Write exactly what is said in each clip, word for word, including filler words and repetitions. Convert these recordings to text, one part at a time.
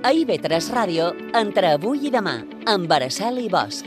A I V tres Ràdio, entre avui i demà, amb Araceli Bosch.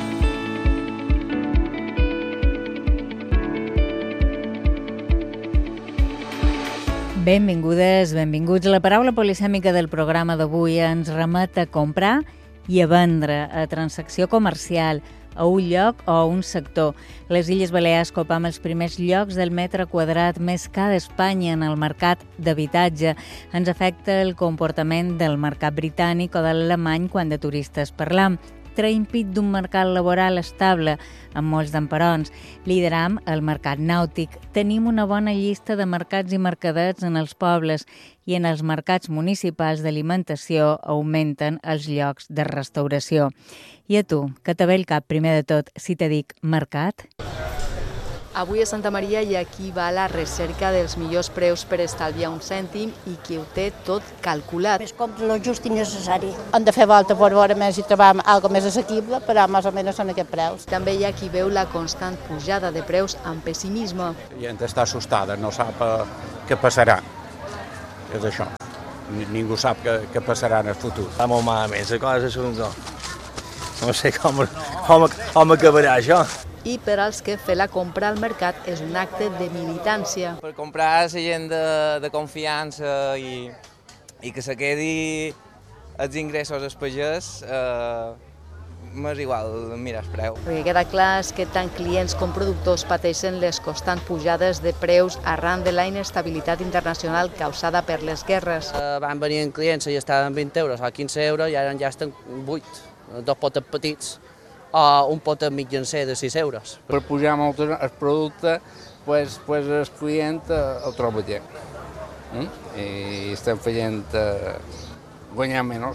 Benvingudes, benvinguts. La paraula polisèmica del programa d'avui ens remet a comprar i a vendre, a transacció comercial, a un lloc o a un sector. Les Illes Balears copam els primers llocs del metre quadrat més car d'Espanya en el mercat d'habitatge. Ens afecta el comportament del mercat britànic o de l'alemany quan de turistes parlam. Traiem pit d'un mercat laboral estable, amb molts d'emperons. Lideram el mercat nàutic. Tenim una bona llista de mercats i mercadets en els pobles i en els mercats municipals d'alimentació augmenten els llocs de restauració. I a tu, que te ve el cap primer de tot si te dic mercat? Avui a Santa Maria hi ha qui va a la recerca dels millors preus per estalviar un cèntim i qui ho té tot calculat. Es compra el just i necessari. Hem de fer volta per veure més si trobam alguna més assequible, però més o menys són aquests preus. També hi ha qui veu la constant pujada de preus amb pessimisme. La gent està assustada, no sap eh, què passarà. És això. Ningú sap què, què passarà en el futur. Està molt malament, la cosa és un... No sé com, com, com acabarà això. I per als que fer la compra al mercat és un acte de militància. Per comprar la gent de, de confiança i, i que se quedi els ingressos al pagès, eh, m'és igual mirar el preu. El que queda clar és que tant clients com productors pateixen les constants pujades de preus arran de la inestabilitat internacional causada per les guerres. Eh, van venir clients i estaven vint euros o quinze euros i ara ja estan vuit, dos potes petits, o un pot mig llencer de sis euros. Per pujar molt el producte, pues, pues el client el troba bé. Mm? I estem fent eh, guanyar menys.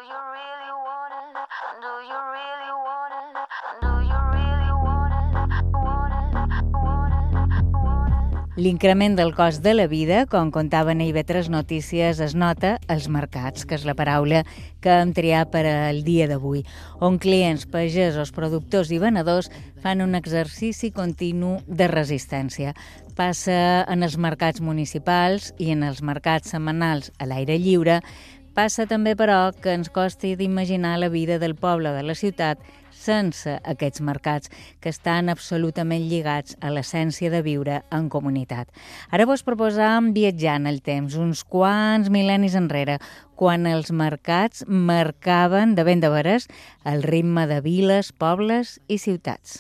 L'increment del cost de la vida, com contaven a I V tres Notícies, es nota als mercats, que és la paraula que hem triat per al dia d'avui, on clients, pagesos, productors i venedors fan un exercici continu de resistència. Passa en els mercats municipals i en els mercats setmanals a l'aire lliure. Passa també, però, que ens costi d'imaginar la vida del poble de la ciutat sense aquests mercats que estan absolutament lligats a l'essència de viure en comunitat. Ara vos proposam viatjar en el temps, uns quants mil·lennis enrere, quan els mercats marcaven de ben de veres el ritme de viles, pobles i ciutats.